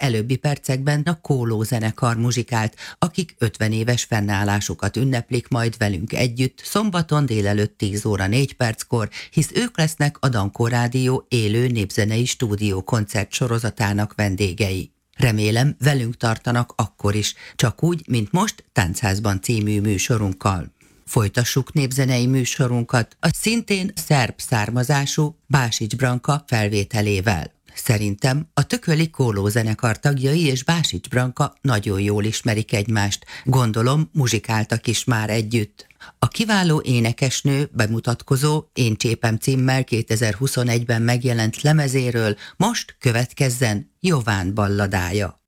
előbbi percekben a Kóló zenekar muzsikált, akik 50 éves fennállásukat ünneplik majd velünk együtt szombaton délelőtt 10 óra 4 perckor, hisz ők lesznek a Dankó Rádió élő népzenei stúdió koncert sorozatának vendégei. Remélem, velünk tartanak akkor is, csak úgy, mint most Táncházban című műsorunkkal. Folytassuk népzenei műsorunkat a szintén szerb származású Básics Branka felvételével. Szerintem a Tököli Kóló zenekar tagjai és Básics Branka nagyon jól ismerik egymást, gondolom muzsikáltak is már együtt. A kiváló énekesnő bemutatkozó Én Csépem címmel 2021-ben megjelent lemezéről most következzen Jován balladája.